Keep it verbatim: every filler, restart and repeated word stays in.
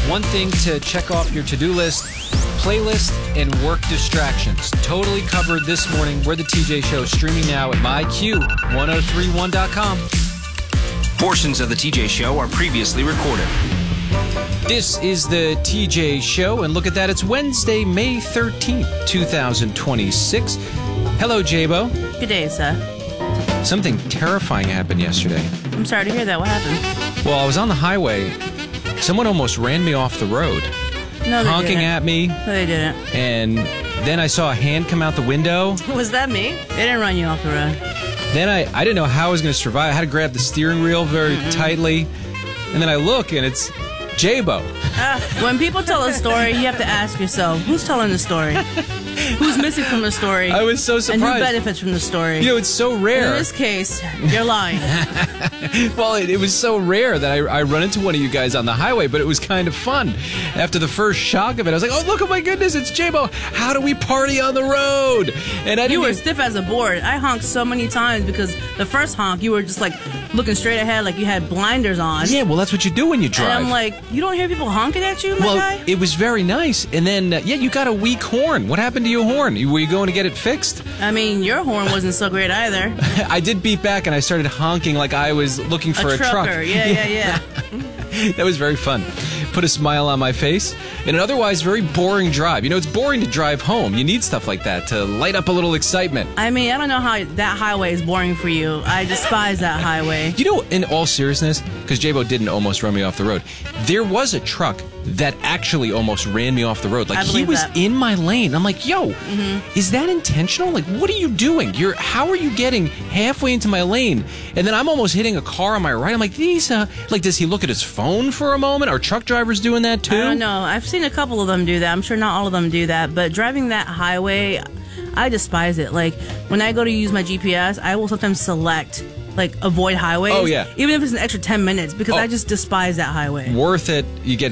One thing to check off your to-do list, playlist and work distractions. Totally covered this morning. We're the T J Show, streaming now at my Q one oh three one dot com. Portions of the T J Show are previously recorded. This is the T J Show, and look at that. It's Wednesday, May thirteenth, twenty twenty-six. Hello, J-Bo. Good day, sir. Something terrifying happened yesterday. I'm sorry to hear that. What happened? Well, I was on the highway. Someone almost ran me off the road. No, they honking didn't. at me. No, they didn't. And then I saw a hand come out the window. Was that me? They didn't run you off the road. Then I, I didn't know how I was going to survive. I had to grab the steering wheel very mm-hmm. tightly. And then I look, and it's J-Bo. Uh, when people tell a story, you have to ask yourself, who's telling the story? Who's missing from the story? I was so surprised. And who benefits from the story? You know, it's so rare. In this case, you're lying. Well, it, it was so rare that I, I run into one of you guys on the highway, but it was kind of fun. After the first shock of it, I was like, oh, look, oh my goodness, it's J-Bo. How do we party on the road? And I didn't You were even... stiff as a board. I honked so many times because the first honk, you were just like looking straight ahead like you had blinders on. Yeah, well, that's what you do when you drive. And I'm like, you don't hear people honking at you, my well, guy? It was very nice. And then, uh, yeah, you got a weak horn. What happened to your horn? Were you going to get it fixed? I mean, your horn wasn't so great either. I did beat back, and I started honking like I was looking for a, a truck. Yeah, yeah, yeah. That was very fun. Put a smile on my face in an otherwise very boring drive. You know, it's boring to drive home. You need stuff like that to light up a little excitement. I mean, I don't know how that highway is boring for you. I despise that highway. You know, in all seriousness, because J-Bo didn't almost run me off the road, there was a truck that actually almost ran me off the road. Like, he was that. in my lane. I'm like, yo, mm-hmm. is that intentional? Like, what are you doing? You're how are you getting halfway into my lane? And then I'm almost hitting a car on my right. I'm like, these, uh, like, does he look at his phone for a moment? Are truck drivers doing that too? I don't know. I've seen a couple of them do that. I'm sure not all of them do that. But driving that highway, I despise it. Like, when I go to use my G P S, I will sometimes select like avoid highways. Oh, yeah. Even if it's an extra ten minutes, because oh. I just despise that highway. Worth it. You get